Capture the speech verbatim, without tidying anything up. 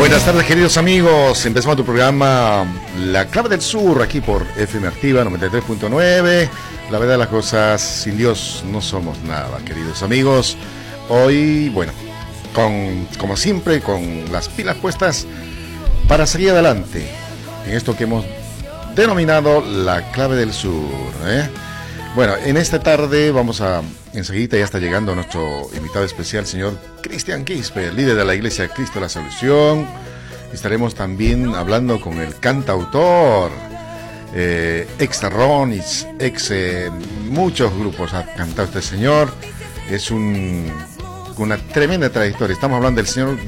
Buenas tardes, queridos amigos. Empezamos tu programa La Clave del Sur, aquí por F M Activa noventa y tres punto nueve. La verdad de las cosas, sin Dios no somos nada, queridos amigos. Hoy, bueno, con, como siempre, con las pilas puestas para seguir adelante en esto que hemos denominado La Clave del Sur, ¿eh? Bueno, en esta tarde vamos a, enseguida ya está llegando nuestro invitado especial, señor Cristian Quispe, líder de la Iglesia Cristo de la Solución. Estaremos también hablando con el cantautor, eh, ex Ronix, ex eh, muchos grupos ha cantado este señor. Es un, una tremenda trayectoria. Estamos hablando del señor